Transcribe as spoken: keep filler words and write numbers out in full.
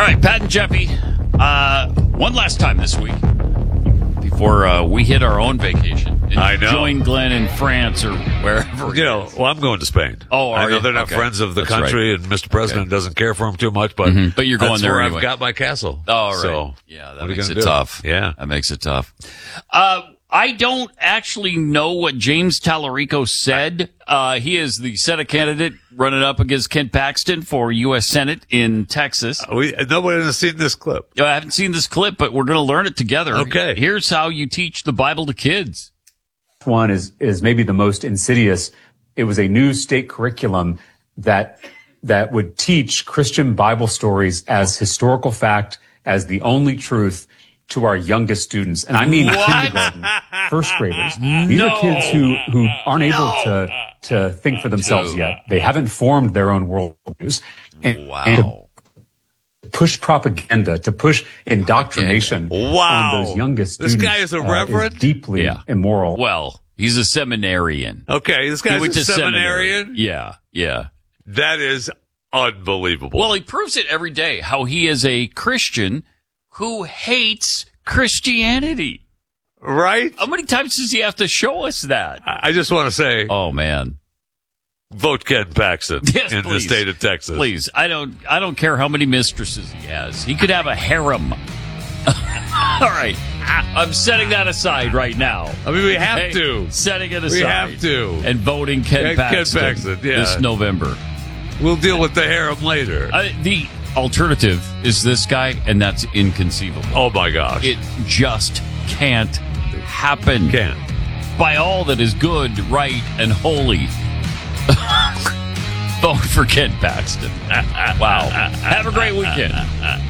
right, Pat and Jeffy, uh, one last time this week before uh, we hit our own vacation. And I know. Join Glenn in France or wherever. You know, well, I'm going to Spain. Oh, are I know you? they're not Okay. friends of the That's country, right. and Mister President Okay. doesn't care for them too much, but Mhm. But you're going that's there where anyway. I've got my castle. Oh, right. So, yeah, what that are you makes gonna it do? tough. Yeah. That makes it tough. Uh, I don't actually know what James Tallarico said. Uh, he is the Senate candidate running up against Ken Paxton for U S Senate in Texas. We, nobody has seen this clip. I haven't seen this clip, but we're going to learn it together. Okay. Here's how you teach the Bible to kids. One is is maybe the most insidious. It was a new state curriculum that that would teach Christian Bible stories as historical fact, as the only truth to our youngest students. And I mean kindergarten, first graders. These No. are kids who who aren't able to to think for themselves Dude. yet. They haven't formed their own worldviews. And, Wow. and to push propaganda, to push indoctrination Wow. on those youngest This students. guy is a uh, reverend? deeply Yeah. immoral. Well, he's a seminarian. Okay, this He guy's went a to seminary. seminarian. Yeah, yeah. That is unbelievable. Well, he proves it every day how he is a Christian who hates Christianity. right? How many times does he have to show us that? I I just want to say, Oh man. vote Ken Paxton Yes, in the please. state of Texas. Please, I don't I don't care how many mistresses he has. He could have a harem. All right. I'm setting that aside right now. I mean, we have Hey, to. Setting it aside. We have to. And voting Ken Yeah, Ken Paxton, Paxton, yeah. this November. We'll deal with the harem later. Uh, the alternative is this guy, and that's inconceivable. oh my gosh. It just can't happen. Can. By all that is good, right, and holy. Vote for Ken Paxton. Wow. Have a great weekend.